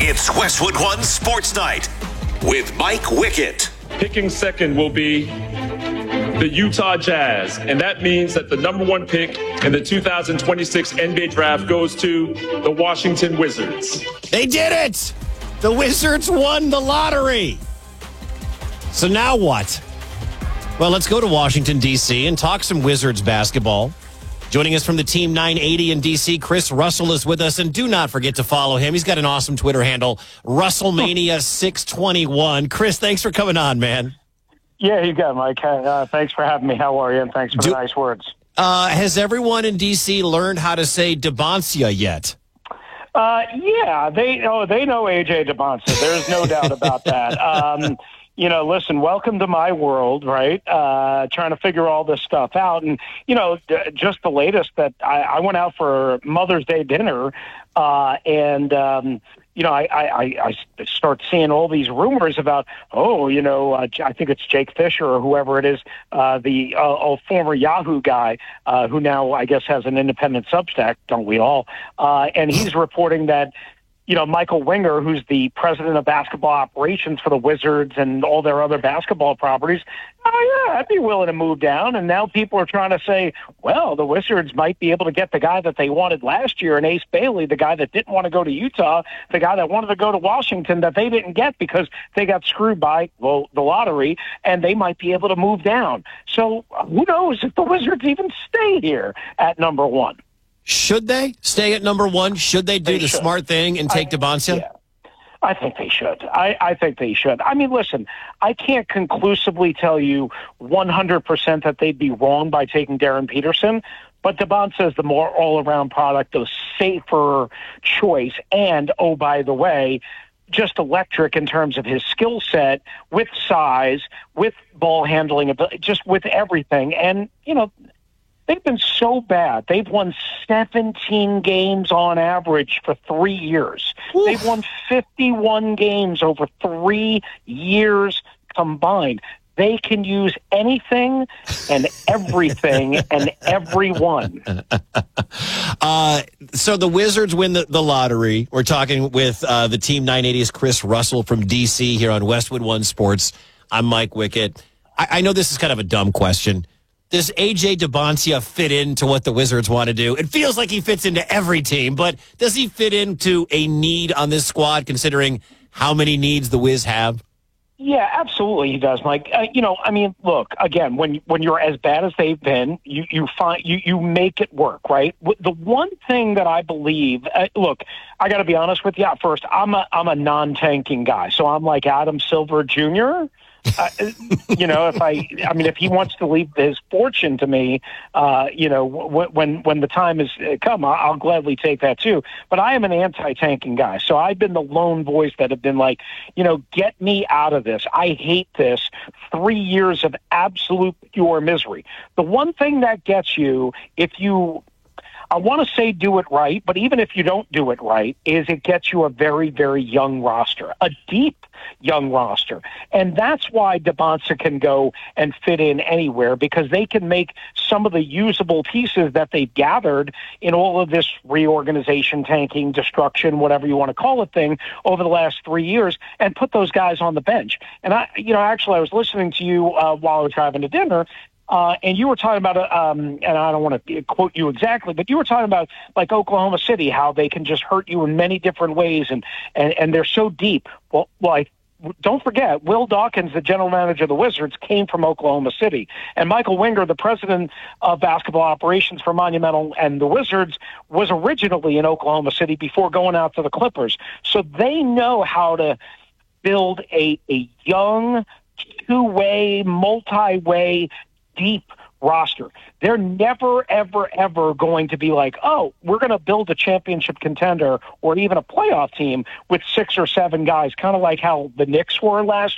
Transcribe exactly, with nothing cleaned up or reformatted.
It's Westwood One Sports Night with Mike Wickett. Picking second will be the Utah Jazz, and that means that the number one pick in the two thousand twenty-six N B A draft goes to the Washington Wizards. They did it! The Wizards won the lottery. So now what? Well, let's go to Washington, D C and talk some Wizards basketball. Joining us from the Team nine eighty in D C, Chris Russell is with us. And do not forget to follow him. He's got an awesome Twitter handle, Russellmania six twenty-one. Chris, thanks for coming on, man. Yeah, you got it, Mike. Uh, thanks for having me. How are you? And thanks for do, the nice words. Uh, has everyone in D C learned how to say Deboncia yet? Uh, yeah, they know, they know A J Deboncia. There's no doubt about that. Um, you know, listen, welcome to my world, right? Uh, trying to figure all this stuff out. And, you know, d- just the latest that I, I went out for Mother's Day dinner uh, and, um, you know, I, I, I start seeing all these rumors about, oh, you know, uh, I think it's Jake Fisher or whoever it is, uh, the uh, former Yahoo guy uh, who now, I guess, has an independent Substack, don't we all? Uh, and he's reporting that, you know, Michael Winger, who's the president of basketball operations for the Wizards and all their other basketball properties, oh, yeah, I'd be willing to move down. And now people are trying to say, well, the Wizards might be able to get the guy that they wanted last year in Ace Bailey, the guy that didn't want to go to Utah, the guy that wanted to go to Washington that they didn't get because they got screwed by, well, the lottery, and they might be able to move down. So who knows if the Wizards even stay here at number one. Should they stay at number one? Should they do they the should. smart thing and take Deboncia? Yeah. I think they should. I, I think they should. I mean, listen, I can't conclusively tell you one hundred percent that they'd be wrong by taking Darren Peterson, but Deboncia is the more all-around product, the safer choice, and, oh, by the way, just electric in terms of his skill set, with size, with ball handling, just with everything. And, you know, they've been so bad. They've won seventeen games on average for three years. Oof. They've won fifty-one games over three years combined. They can use anything and everything and everyone. Uh, so the Wizards win the, the lottery. We're talking with uh, the Team nine eighty's Chris Russell from D C here on Westwood One Sports. I'm Mike Wickett. I, I know this is kind of a dumb question. Does A J Deboncia fit into what the Wizards want to do? It feels like he fits into every team, but does he fit into a need on this squad considering how many needs the Wiz have? Yeah, absolutely he does, Mike. Uh, you know, I mean, look, again, when when you're as bad as they've been, you you find you, you make it work, right? The one thing that I believe, uh, look, I got to be honest with you. First, I'm a I'm a non-tanking guy, so I'm like Adam Silver Junior Uh, you know, if I, I mean, if he wants to leave his fortune to me, uh, you know, w- when when the time has come, I'll, I'll gladly take that too. But I am an anti-tanking guy, so I've been the lone voice that have been like, you know, get me out of this. I hate this. Three years of absolute pure misery. The one thing that gets you, if you, I want to say do it right, but even if you don't do it right, is it gets you a very, very young roster, a deep young roster. And that's why Deboncia can go and fit in anywhere, because they can make some of the usable pieces that they've gathered in all of this reorganization, tanking, destruction, whatever you want to call it thing over the last three years and put those guys on the bench. And I, you know, actually I was listening to you uh, while I was driving to dinner, Uh, and you were talking about, um, and I don't want to quote you exactly, but you were talking about like Oklahoma City, how they can just hurt you in many different ways, and, and, and they're so deep. Well, well, I, don't forget, Will Dawkins, the general manager of the Wizards, came from Oklahoma City. And Michael Winger, the president of basketball operations for Monumental and the Wizards, was originally in Oklahoma City before going out to the Clippers. So they know how to build a, a young, two-way, multi-way, deep roster. They're never, ever, ever going to be like, oh, we're going to build a championship contender or even a playoff team with six or seven guys, kind of like how the Knicks were last